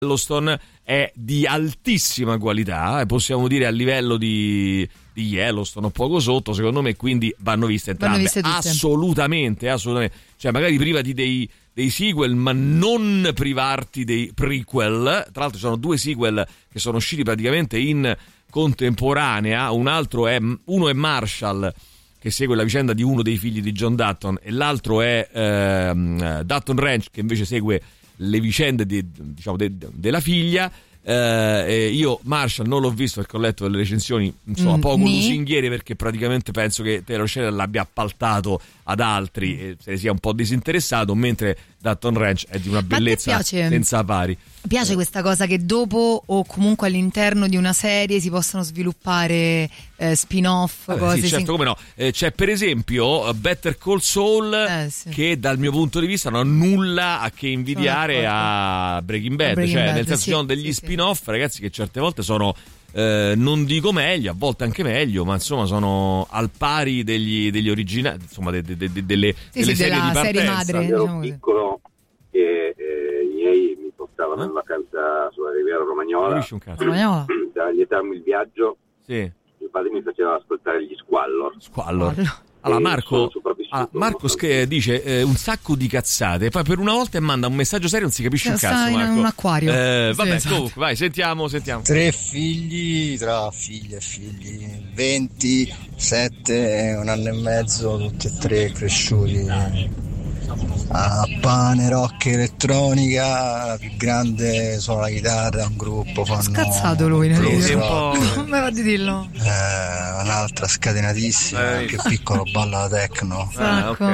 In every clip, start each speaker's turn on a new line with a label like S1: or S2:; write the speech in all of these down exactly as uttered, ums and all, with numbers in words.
S1: Yellowstone è di altissima qualità, possiamo dire a livello di, di Yellowstone o poco sotto, secondo me, quindi vanno viste entrambe.
S2: Vanno viste tutte.
S1: Assolutamente, assolutamente. Cioè magari privati dei, dei sequel, ma non privarti dei prequel. Tra l'altro ci sono due sequel che sono usciti praticamente in contemporanea, un altro è, uno è Marshall, che segue la vicenda di uno dei figli di John Dutton, e l'altro è ehm, Dutton Ranch, che invece segue le vicende di, diciamo, de, de, della figlia. Eh, io Marshall non l'ho visto perché ho letto delle recensioni insomma poco
S2: mm,
S1: lusinghiere, perché praticamente penso che Taylor Sheridan l'abbia appaltato ad altri e se ne sia un po' disinteressato, mentre Dutton Ranch è di una bellezza senza pari.
S2: Mi piace questa cosa che dopo o comunque all'interno di una serie si possono sviluppare eh, spin-off,
S1: Vabbè,
S2: cose
S1: sì, certo,
S2: sin-
S1: come no. Eh, c'è per esempio Better Call Saul,
S2: eh, sì.
S1: che dal mio punto di vista non ha nulla a che invidiare a Breaking Bad,
S2: Breaking
S1: cioè
S2: Bad,
S1: nel senso
S2: sì,
S1: ci sono degli
S2: sì,
S1: spin-off, ragazzi, che certe volte sono eh, non dico meglio, a volte anche meglio, ma insomma sono al pari degli, degli originali, insomma de, de, de, de, delle,
S2: sì,
S1: delle
S2: sì,
S1: serie
S2: della
S1: di partenza.
S2: serie madre,
S3: Quando ero
S2: diciamo così.
S3: piccolo e eh, i miei mi portavano
S1: Eh?
S3: in vacanza sulla Riviera Romagnola,
S1: Capisci un cazzo?
S2: Romagnola.
S3: da lietarmi il viaggio,
S1: Sì.
S3: mio padre mi faceva ascoltare gli Squallor.
S1: Squallor.
S2: Allora.
S1: Allora
S3: E
S1: Marco,
S3: sono sopravvissuto,
S1: ah, Marco
S3: no?
S1: Sch- dice eh, un sacco di cazzate, poi per una volta manda un messaggio serio, non si capisce un
S2: Sta
S1: cazzo,
S2: in
S1: Marco.
S2: un acquario.
S1: Eh,
S2: Sì,
S1: vabbè,
S2: esatto.
S1: comunque, vai, sentiamo, sentiamo.
S4: Tre figli, tra figlie e figli, venti, sette, un anno e mezzo, tutti e tre cresciuti a pane, rock, elettronica. La più grande suona la chitarra, un gruppo, fanno
S2: Scazzato lui, nel
S4: blues
S1: Sì, un
S4: rock.
S1: po'.
S2: Come va di dirlo?
S4: Eh, un'altra scatenatissima,
S1: Eh,
S4: il più piccolo balla la techno.
S1: Ah,
S2: Sacco.
S1: ok.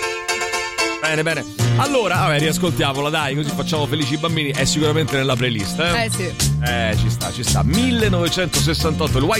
S1: Bene, bene. Allora, vabbè, riascoltiamola, dai, così facciamo felici i bambini. È sicuramente nella playlist, eh?
S2: Eh sì.
S1: Eh, ci sta, ci sta. millenovecentosessantotto, il White